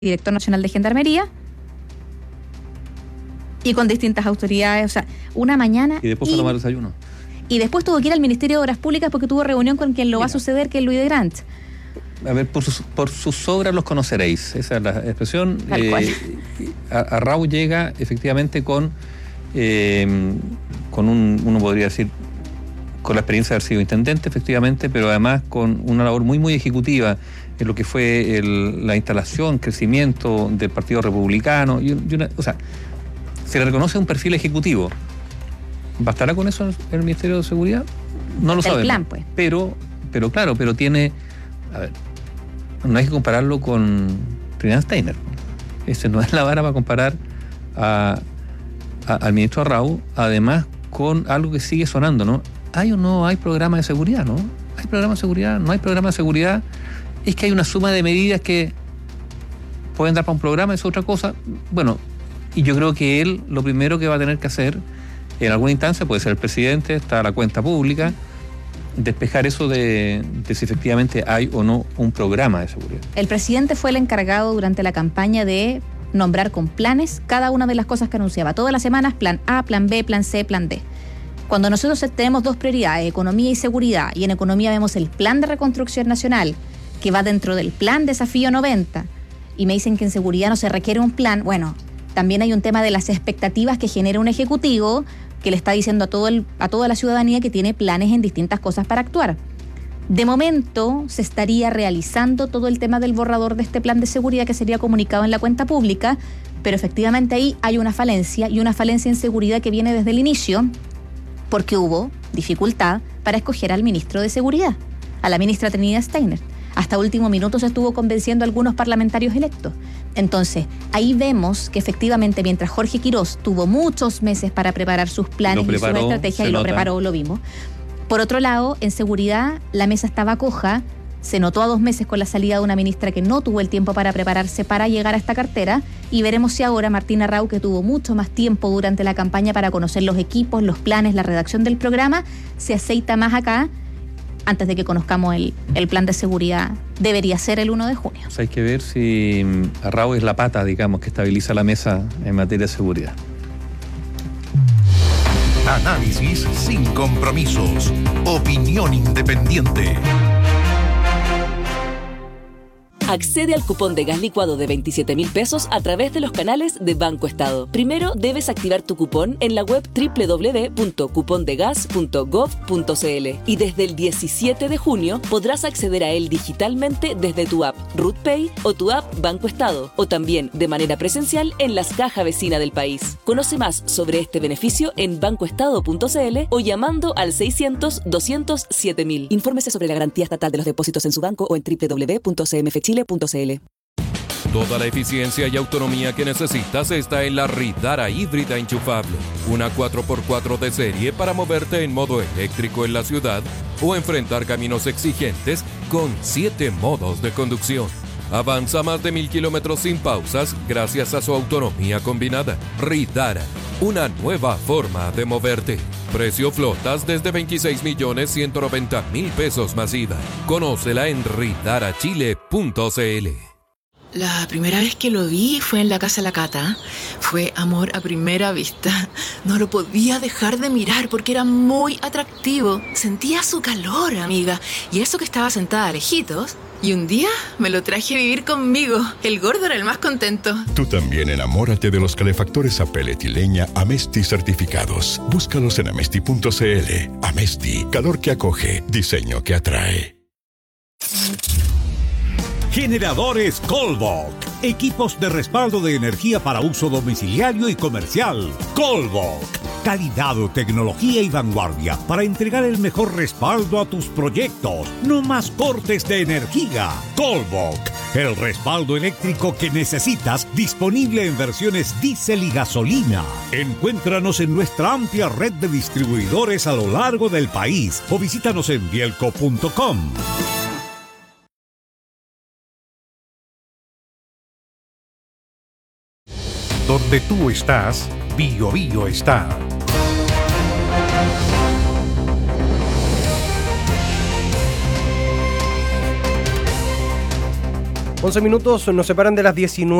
director nacional de Gendarmería, y con distintas autoridades, o sea, una mañana. Y después a tomar desayuno. Y después tuvo que ir al Ministerio de Obras Públicas porque tuvo reunión con quien lo va a suceder, que es Luis de Grant. A ver, por sus obras los conoceréis. Esa es la expresión. Arrau llega efectivamente con uno podría decir, con la experiencia de haber sido intendente, efectivamente, pero además con una labor muy, muy ejecutiva en lo que fue la instalación, crecimiento del Partido Republicano. O sea, se le reconoce un perfil ejecutivo. ¿Bastará con eso en el Ministerio de Seguridad? No lo sabemos. Plan, pues. Pero tiene... A ver, no hay que compararlo con Trinidad Steiner. Ese no es la vara para comparar al ministro Arrau, además con algo que sigue sonando, ¿no? ¿Hay o no hay programa de seguridad, no? ¿Hay programa de seguridad? ¿No hay programa de seguridad? Es que hay una suma de medidas que pueden dar para un programa, es otra cosa. Bueno, y yo creo que él lo primero que va a tener que hacer en alguna instancia, puede ser el presidente, está la cuenta pública, despejar eso de si efectivamente hay o no un programa de seguridad. El presidente fue el encargado durante la campaña de nombrar con planes cada una de las cosas que anunciaba. Todas las semanas, plan A, plan B, plan C, plan D. Cuando nosotros tenemos dos prioridades, economía y seguridad, y en economía vemos el plan de reconstrucción nacional, que va dentro del plan Desafío 90, y me dicen que en seguridad no se requiere un plan, bueno, también hay un tema de las expectativas que genera un ejecutivo que le está diciendo a toda la ciudadanía que tiene planes en distintas cosas para actuar. De momento se estaría realizando todo el tema del borrador de este plan de seguridad que sería comunicado en la cuenta pública, pero efectivamente ahí hay una falencia, y una falencia en seguridad que viene desde el inicio, porque hubo dificultad para escoger al ministro de Seguridad, a la ministra Trinidad Steiner. Hasta último minuto se estuvo convenciendo a algunos parlamentarios electos. Entonces, ahí vemos que efectivamente mientras Jorge Quirós tuvo muchos meses para preparar sus planes y su estrategia, y lo preparó, lo vimos. Por otro lado, en seguridad la mesa estaba coja, se notó a 2 meses con la salida de una ministra que no tuvo el tiempo para prepararse para llegar a esta cartera, y veremos si ahora Martín Arrau, que tuvo mucho más tiempo durante la campaña para conocer los equipos, los planes, la redacción del programa, se aceita más acá antes de que conozcamos el plan de seguridad. Debería ser el 1 de junio. O sea, hay que ver si Arrau es la pata, digamos, que estabiliza la mesa en materia de seguridad. Análisis sin compromisos. Opinión independiente. Accede al cupón de gas licuado de 27.000 pesos a través de los canales de Banco Estado. Primero debes activar tu cupón en la web www.cupondegas.gov.cl y desde el 17 de junio podrás acceder a él digitalmente desde tu app RootPay o tu app Banco Estado, o también de manera presencial en las cajas vecinas del país. Conoce más sobre este beneficio en bancoestado.cl o llamando al 600-200-7000. Infórmese sobre la garantía estatal de los depósitos en su banco o en www.cmfchile.cl. Toda la eficiencia y autonomía que necesitas está en la Ridara híbrida enchufable. Una 4x4 de serie para moverte en modo eléctrico en la ciudad o enfrentar caminos exigentes con 7 modos de conducción. Avanza más de 1.000 kilómetros sin pausas gracias a su autonomía combinada. Ridara, una nueva forma de moverte. Precio flotas desde 26.190.000 pesos masiva. Conócela en ridarachile.cl. La primera vez que lo vi fue en la casa de la Cata. Fue amor a primera vista. No lo podía dejar de mirar porque era muy atractivo. Sentía su calor, amiga. Y eso que estaba sentada lejitos. Y un día me lo traje a vivir conmigo. El gordo era el más contento. Tú también enamórate de los calefactores a pellet y leña Amesti certificados. Búscalos en amesti.cl. Amesti, calor que acoge, diseño que atrae. Generadores Colbok. Equipos de respaldo de energía para uso domiciliario y comercial. Colbok. Calidad, tecnología y vanguardia para entregar el mejor respaldo a tus proyectos. No más cortes de energía. Colbok. El respaldo eléctrico que necesitas, disponible en versiones diésel y gasolina. Encuéntranos en nuestra amplia red de distribuidores a lo largo del país o visítanos en bielco.com. Donde tú estás, Bio Bio está. 11 minutos nos separan de las 19.